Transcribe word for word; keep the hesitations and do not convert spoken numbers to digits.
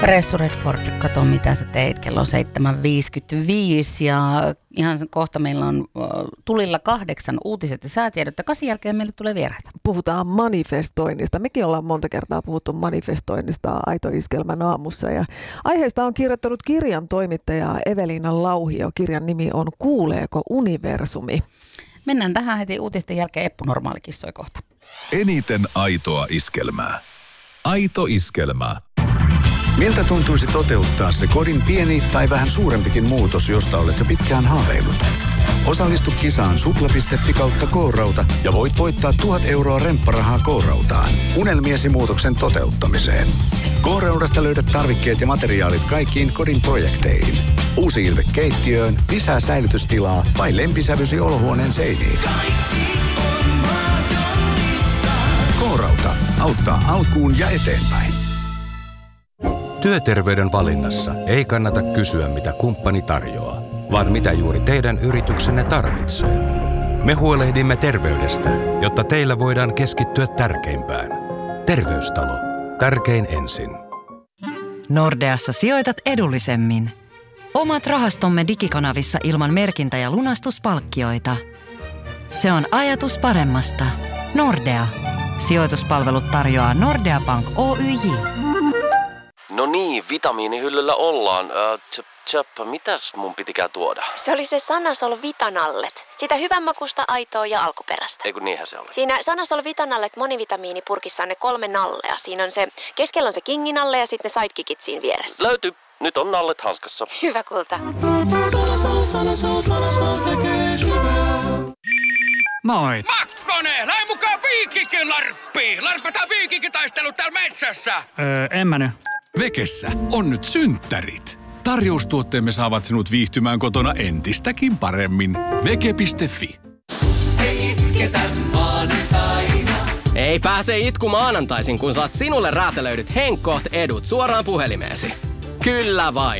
Ressu Redford, kato mitä sä teit, kello on seitsemän viisikymmentäviisi ja ihan kohta meillä on tulilla kahdeksan uutiset ja säätiedot ja kasin jälkeen meille tulee vieraita. Puhutaan manifestoinnista. Mekin ollaan monta kertaa puhuttu manifestoinnista Aito Iskelmän aamussa ja aiheesta on kirjoittanut kirjan toimittaja Eveliina Lauhio. Kirjan nimi on Kuuleeko universumi? Mennään tähän heti uutisten jälkeen. Eppu Normaali kissoi kohta. Eniten aitoa iskelmää. Aito iskelmä. Miltä tuntuisi toteuttaa se kodin pieni tai vähän suurempikin muutos, josta olet jo pitkään haaveillut? Osallistu kisaan supla piste fi kautta K-rauta ja voit voittaa tuhat euroa rempparahaa K-rautaan unelmiesi muutoksen toteuttamiseen. K-raudasta löydät tarvikkeet ja materiaalit kaikkiin kodin projekteihin. Uusi ilme keittiöön, lisää säilytystilaa vai lempisävysi olohuoneen seiniin. K-rauta auttaa alkuun ja eteenpäin. Työterveyden valinnassa ei kannata kysyä, mitä kumppani tarjoaa, vaan mitä juuri teidän yrityksenne tarvitsee. Me huolehdimme terveydestä, jotta teillä voidaan keskittyä tärkeimpään. Terveystalo. Tärkein ensin. Nordeassa sijoitat edullisemmin. Omat rahastomme digikanavissa ilman merkintä- ja lunastuspalkkioita. Se on ajatus paremmasta. Nordea. Sijoituspalvelut tarjoaa Nordea Bank Oyj. No niin, vitamiinihyllyllä ollaan. Äh, tjöp, tjöp, mitäs mun pitikään tuoda? Se oli se Sanasol Vitanallet. Sitä hyvänmakuista, aitoa ja alkuperäistä. Ei kun niinhän se oli. Siinä Sanasol Vitanallet monivitamiinipurkissa on ne kolme nallea. Siinä on se, keskellä on se kinginalle ja sitten ne sidekickit siinä vieressä. Löytyy. Nyt on nallet hanskassa. Hyvä kulta. Sanasol, Sanasol, Sanasol tekee hyvää. Moi. Makkonen, lähde mukaan Viikinkin larppiin. Larpataan viikinkitaistelu täällä metsässä. Öö, en mä nyt. Vekessä on nyt synttärit. Tarjoustuotteemme saavat sinut viihtymään kotona entistäkin paremmin. Veke piste fi. Ei itketä maanantaina. Ei pääse itku maanantaisin, kun saat sinulle räätälöidyt Henkkoht edut suoraan puhelimeesi. Kyllä vain.